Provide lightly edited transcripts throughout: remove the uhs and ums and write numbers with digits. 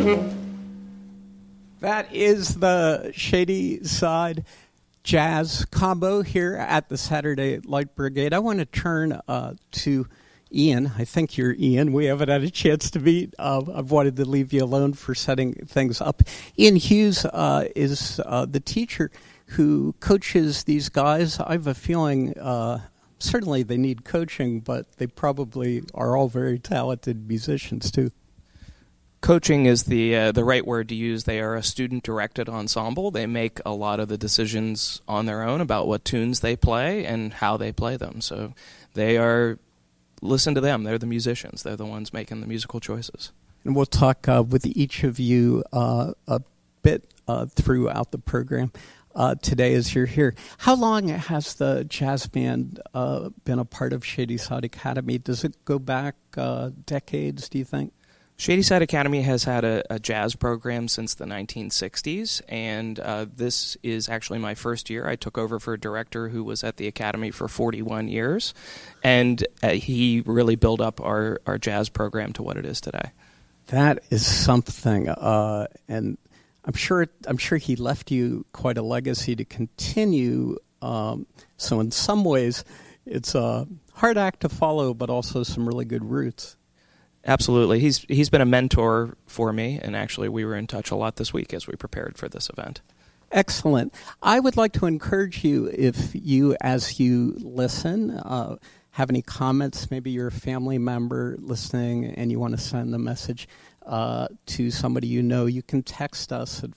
That is the Shady Side Jazz Combo here at the Saturday Light Brigade. I want to turn to Ian. I think you're Ian. We haven't had a chance to meet. I've wanted to leave you alone for setting things up. Ian Hughes is the teacher who coaches these guys. I have a feeling certainly they need coaching, but they probably are all very talented musicians too. Coaching is the right word to use. They are a student-directed ensemble. They make a lot of the decisions on their own about what tunes they play and how they play them. So listen to them. They're the musicians. They're the ones making the musical choices. And we'll talk with each of you a bit throughout the program today as you're here. How long has the jazz band been a part of Shady Side Academy? Does it go back decades, do you think? Shady Side Academy has had a jazz program since the 1960s, and this is actually my first year. I took over for a director who was at the Academy for 41 years, and he really built up our jazz program to what it is today. That is something, and I'm sure he left you quite a legacy to continue. So in some ways, it's a hard act to follow, but also some really good roots. Absolutely. He's been a mentor for me, and actually we were in touch a lot this week as we prepared for this event. Excellent. I would like to encourage you, if you, as you listen, have any comments, maybe you're a family member listening and you want to send a message to somebody you know, you can text us at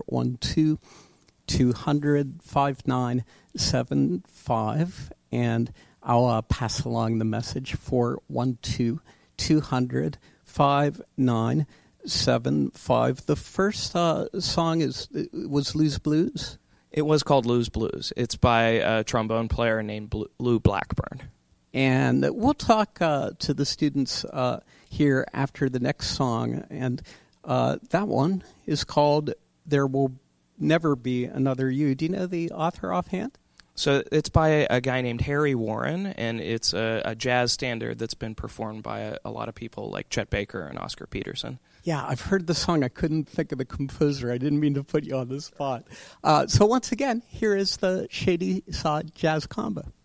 412-200-5975, and I'll pass along the message. 412-200-5975. The first song was Lou's Blues? It was called Lou's Blues. It's by a trombone player named Lou Blackburn. And we'll talk to the students here after the next song. And that one is called There Will Never Be Another You. Do you know the author offhand? So it's by a guy named Harry Warren, and it's a jazz standard that's been performed by a lot of people like Chet Baker and Oscar Peterson. Yeah, I've heard the song. I couldn't think of the composer. I didn't mean to put you on the spot. So once again, here is the Shady Side Jazz Combo.